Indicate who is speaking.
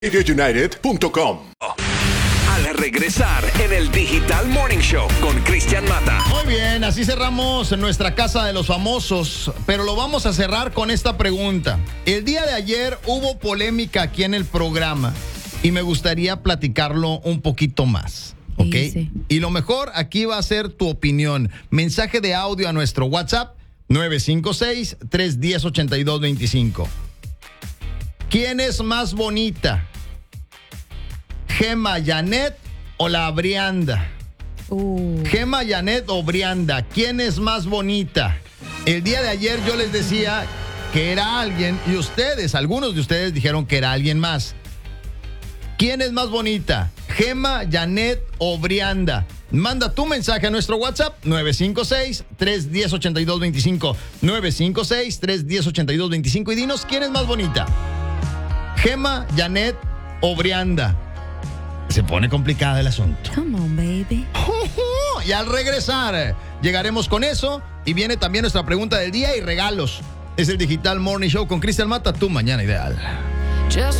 Speaker 1: RadioUnited.com.
Speaker 2: Al regresar en el Digital Morning Show con Cristian Mata.
Speaker 3: Muy bien, así cerramos nuestra casa de los famosos, pero lo vamos a cerrar con esta pregunta. El día de ayer hubo polémica aquí en el programa y me gustaría platicarlo un poquito más, ¿ok?
Speaker 4: Sí.
Speaker 3: Y lo mejor aquí va a ser tu opinión. Mensaje de audio a nuestro WhatsApp 956-310-8225. ¿Quién es más bonita? ¿Gema Janet o la Brianda? Gema Janet o Brianda, ¿quién es más bonita? El día de ayer yo les decía que era alguien y algunos de ustedes dijeron que era alguien más. ¿Quién es más bonita? ¿Gema, Janet o Brianda? Manda tu mensaje a nuestro WhatsApp 956-310-8225 956-310-8225 y dinos quién es más bonita. ¿Gema, Janet o Brianda? Se pone complicado el asunto.
Speaker 4: Come on, baby.
Speaker 3: Y al regresar, llegaremos con eso. Y viene también nuestra pregunta del día y regalos. Es el Digital Morning Show con Cristian Mata, tu mañana ideal.
Speaker 5: Just